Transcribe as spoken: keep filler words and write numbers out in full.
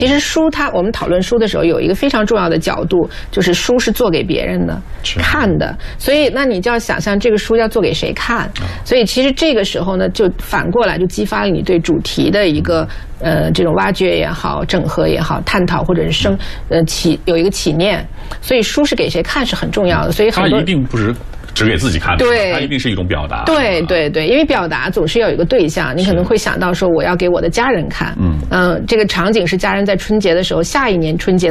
其实书它，我们讨论书的时候有一个非常重要的角度，就是书是做给别人的看的，所以那你就要想象这个书要做给谁看。所以其实这个时候呢，就反过来就激发了你对主题的一个呃这种挖掘也好、整合也好、探讨或者是生呃起有一个起念。所以书是给谁看是很重要的，所以很多它一定不是只给自己看的， 对， 它一定是一种表达。 对对对，因为表达总是要有一个对象，你可能会想到说我要给我的家人看，嗯嗯、呃，这个场景是家人在春节的时候，下一年春节